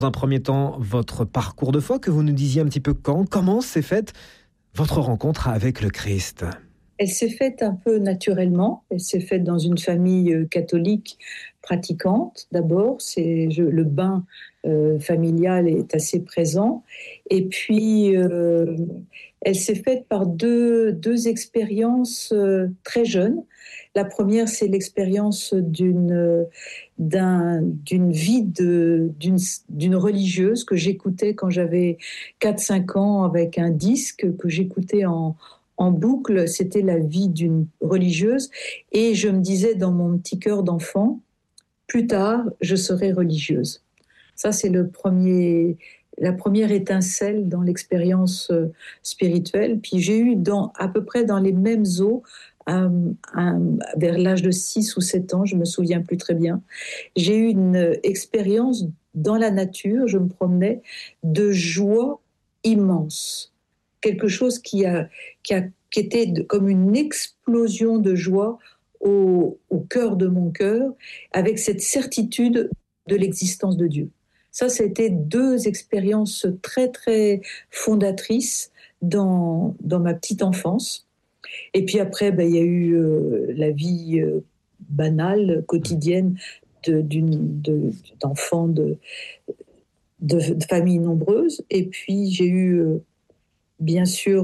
Dans un premier temps, votre parcours de foi, que vous nous disiez un petit peu comment s'est faite votre rencontre avec le Christ? Elle s'est faite un peu naturellement. Elle s'est faite dans une famille catholique pratiquante. D'abord, le bain familial est assez présent. Et puis, elle s'est faite par deux expériences très jeunes. La première, c'est l'expérience d'une vie d'une religieuse que j'écoutais quand j'avais 4-5 ans avec un disque que j'écoutais en boucle. C'était la vie d'une religieuse. Et je me disais dans mon petit cœur d'enfant, plus tard, je serai religieuse. Ça, c'est la première étincelle dans l'expérience spirituelle. Puis j'ai eu à peu près dans les mêmes eaux, vers l'âge de 6 ou 7 ans, je me souviens plus très bien, j'ai eu une expérience dans la nature, je me promenais, de joie immense. Quelque chose qui était comme une explosion de joie au cœur de mon cœur, avec cette certitude de l'existence de Dieu. Ça, c'était 2 expériences très, très fondatrices dans ma petite enfance. Et puis après, il y a eu la vie banale, quotidienne d'enfants de familles nombreuses. Et puis j'ai eu, bien sûr,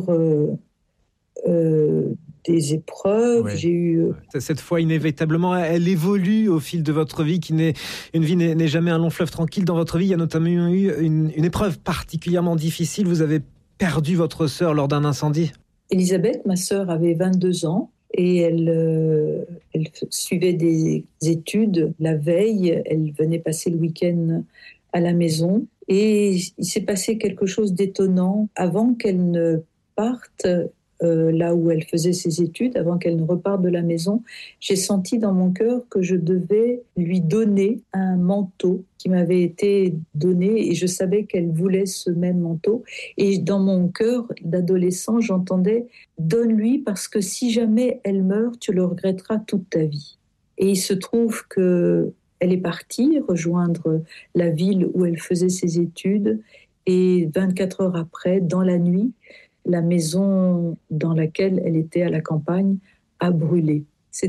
des épreuves. Ouais. J'ai eu Cette foi, inévitablement, elle évolue au fil de votre vie. Une vie n'est jamais un long fleuve tranquille. Dans votre vie, il y a notamment eu une épreuve particulièrement difficile. Vous avez perdu votre sœur lors d'un incendie. Elisabeth, ma sœur, avait 22 ans et elle suivait des études la veille. Elle venait passer le week-end à la maison et il s'est passé quelque chose d'étonnant. Avant qu'elle ne parte là où elle faisait ses études, avant qu'elle ne reparte de la maison, j'ai senti dans mon cœur que je devais lui donner un manteau qui m'avait été donné et je savais qu'elle voulait ce même manteau. Et dans mon cœur d'adolescent, j'entendais « Donne-lui parce que si jamais elle meurt, tu le regretteras toute ta vie ». Et il se trouve qu'elle est partie rejoindre la ville où elle faisait ses études et 24 heures après, dans la nuit, la maison dans laquelle elle était à la campagne a brûlé.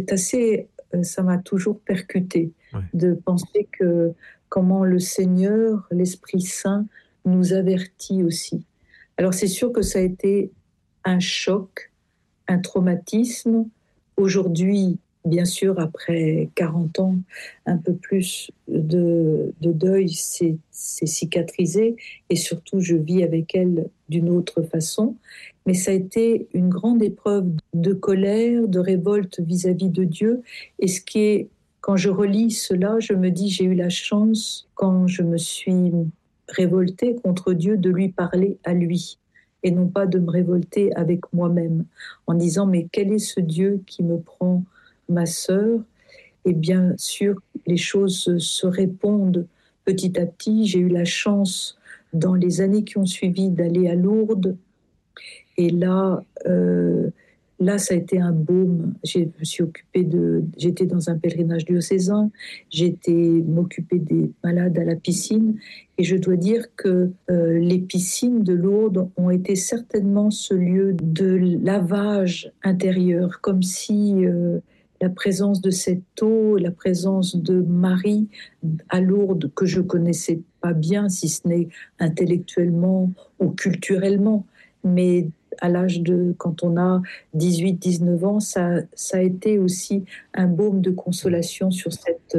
Ça m'a toujours percuté de penser que comment le Seigneur, l'Esprit Saint, nous avertit aussi. Alors c'est sûr que ça a été un choc, un traumatisme. Aujourd'hui, bien sûr, après 40 ans, un peu plus de deuil, c'est cicatrisé et surtout, je vis avec elle d'une autre façon. Mais ça a été une grande épreuve de colère, de révolte vis-à-vis de Dieu. Et quand je relis cela, je me dis, j'ai eu la chance, quand je me suis révoltée contre Dieu, de lui parler à lui et non pas de me révolter avec moi-même en disant, mais quel est ce Dieu qui me prend ma sœur? Et bien sûr, les choses se répondent petit à petit. J'ai eu la chance, dans les années qui ont suivi, d'aller à Lourdes. Et là, ça a été un baume. J'étais dans un pèlerinage diocésain. J'étais m'occuper des malades à la piscine. Et je dois dire que les piscines de Lourdes ont été certainement ce lieu de lavage intérieur, comme si la présence de cette eau, la présence de Marie à Lourdes, que je connaissais pas bien, si ce n'est intellectuellement ou culturellement, mais quand on a 18-19 ans, ça a été aussi un baume de consolation sur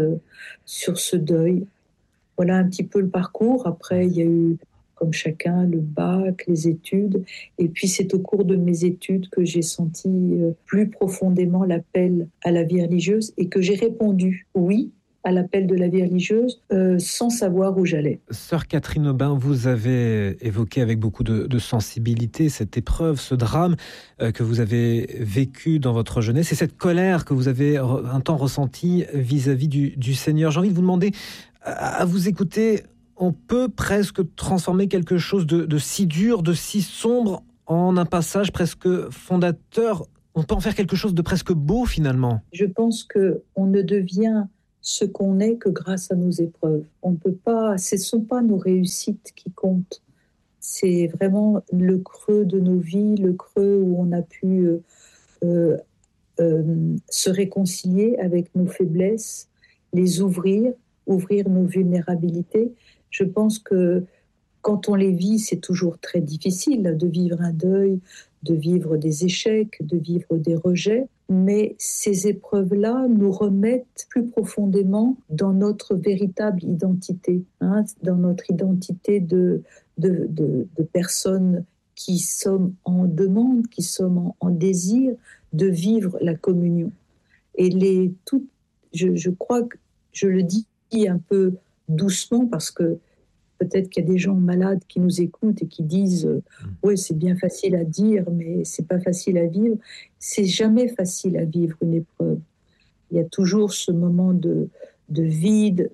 ce deuil. Voilà un petit peu le parcours. Après, il y a eu, comme chacun, le bac, les études. Et puis, c'est au cours de mes études que j'ai senti plus profondément l'appel à la vie religieuse et que j'ai répondu oui à l'appel de la vie religieuse sans savoir où j'allais. Sœur Catherine Aubin, vous avez évoqué avec beaucoup de sensibilité cette épreuve, ce drame que vous avez vécu dans votre jeunesse et cette colère que vous avez un temps ressentie vis-à-vis du Seigneur. J'ai envie de vous demander, à vous écouter, on peut presque transformer quelque chose de si dur, de si sombre en un passage presque fondateur. On peut en faire quelque chose de presque beau finalement. Je pense qu'on ne devient ce qu'on est que grâce à nos épreuves. On ne peut pas, ce ne sont pas nos réussites qui comptent. C'est vraiment le creux de nos vies, le creux où on a pu euh, se réconcilier avec nos faiblesses, les ouvrir nos vulnérabilités. Je pense que quand on les vit, c'est toujours très difficile de vivre un deuil, de vivre des échecs, de vivre des rejets. Mais ces épreuves-là nous remettent plus profondément dans notre véritable identité, hein, dans notre identité de personnes qui sommes en demande, qui sommes en désir de vivre la communion. Et je crois que je le dis un peu doucement parce que peut-être qu'il y a des gens malades qui nous écoutent et qui disent ouais, c'est bien facile à dire, mais c'est pas facile à vivre. C'est jamais facile à vivre une épreuve. Il y a toujours ce moment de vide,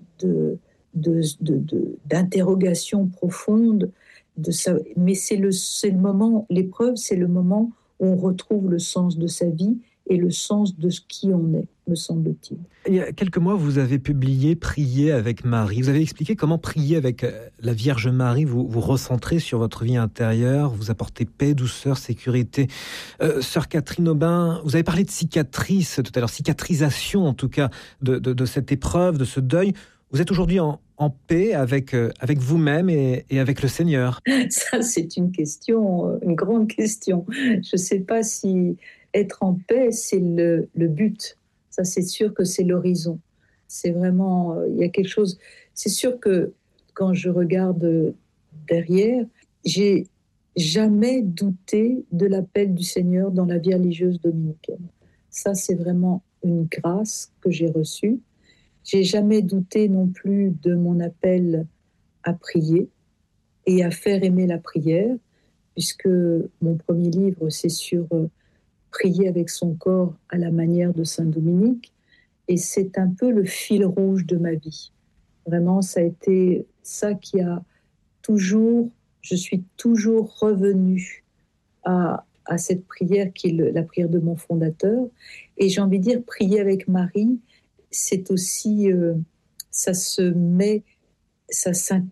d'interrogation profonde. Mais c'est le moment, l'épreuve, c'est le moment où on retrouve le sens de sa vie et le sens de ce qui on est, me semble-t-il. Il y a quelques mois, vous avez publié Prier avec Marie. Vous avez expliqué comment prier avec la Vierge Marie vous recentrez sur votre vie intérieure, vous apportez paix, douceur, sécurité. Sœur Catherine Aubin, vous avez parlé de cicatrice tout à l'heure, cicatrisation en tout cas de cette épreuve, de ce deuil. Vous êtes aujourd'hui en paix avec vous-même et avec le Seigneur. Ça, c'est une question, une grande question. Je ne sais pas si être en paix, c'est le but. Ça, c'est sûr que c'est l'horizon. C'est vraiment, il y a quelque chose. C'est sûr que quand je regarde derrière, j'ai jamais douté de l'appel du Seigneur dans la vie religieuse dominicaine. Ça, c'est vraiment une grâce que j'ai reçue. J'ai jamais douté non plus de mon appel à prier et à faire aimer la prière, puisque mon premier livre, c'est sur prier avec son corps à la manière de Saint Dominique, et c'est un peu le fil rouge de ma vie. Vraiment, ça a été ça qui a toujours, je suis toujours revenue à cette prière qui est la prière de mon fondateur, et j'ai envie de dire, prier avec Marie, c'est aussi, ça se met, ça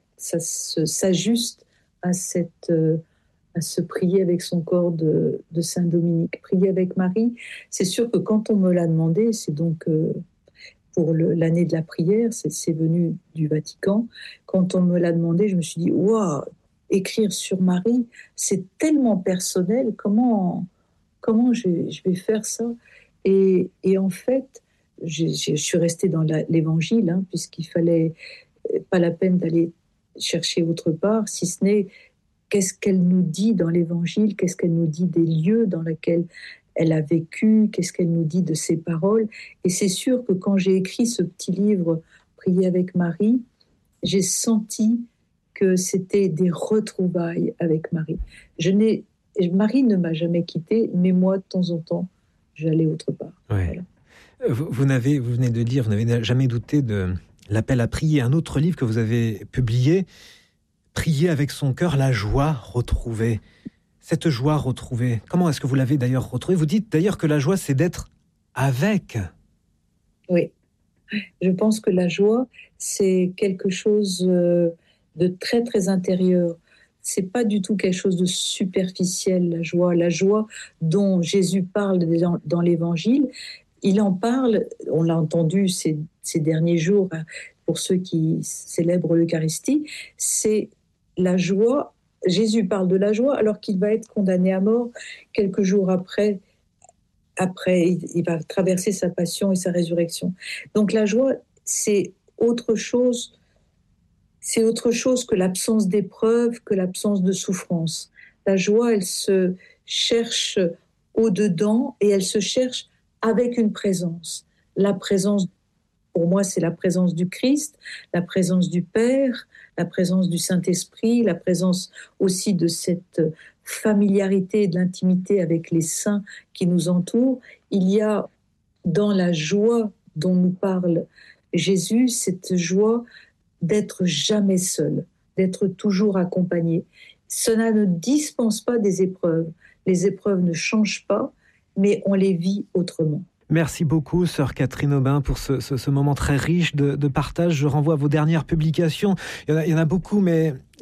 s'ajuste à à se prier avec son corps de Saint Dominique. Prier avec Marie, c'est sûr que quand on me l'a demandé, c'est donc pour l'année de la prière, c'est venu du Vatican. Quand on me l'a demandé, je me suis dit, waouh, écrire sur Marie, c'est tellement personnel, comment je vais faire ça et en fait, je suis restée dans l'évangile, hein, puisqu'il fallait pas la peine d'aller chercher autre part, si ce n'est qu'est-ce qu'elle nous dit dans l'Évangile, qu'est-ce qu'elle nous dit des lieux dans lesquels elle a vécu, qu'est-ce qu'elle nous dit de ses paroles. Et c'est sûr que quand j'ai écrit ce petit livre, Prier avec Marie, j'ai senti que c'était des retrouvailles avec Marie. Marie ne m'a jamais quittée, mais moi, de temps en temps, j'allais autre part. Ouais. Voilà. Vous venez de dire, vous n'avez jamais douté de l'appel à prier. Un autre livre que vous avez publié, Prier avec son cœur, la joie retrouvée. Cette joie retrouvée, comment est-ce que vous l'avez d'ailleurs retrouvée? Vous dites d'ailleurs que la joie, c'est d'être avec. Oui, je pense que la joie, c'est quelque chose de très, très intérieur. C'est pas du tout quelque chose de superficiel, la joie. La joie dont Jésus parle dans l'Évangile, il en parle, on l'a entendu ces derniers jours, hein, pour ceux qui célèbrent l'Eucharistie, c'est la joie. Jésus parle de la joie alors qu'il va être condamné à mort quelques jours après, il va traverser sa passion et sa résurrection. Donc la joie, c'est autre chose que l'absence d'épreuve, que l'absence de souffrance. La joie, elle se cherche au-dedans et elle se cherche avec une présence. La présence, pour moi, c'est la présence du Christ, la présence du Père, la présence du Saint-Esprit, la présence aussi de cette familiarité et de l'intimité avec les saints qui nous entourent. Il y a dans la joie dont nous parle Jésus, cette joie d'être jamais seul, d'être toujours accompagné. Cela ne dispense pas des épreuves. Les épreuves ne changent pas, mais on les vit autrement. Merci beaucoup, sœur Catherine Aubin, pour ce moment très riche de partage. Je renvoie à vos dernières publications. Il y en a beaucoup, mais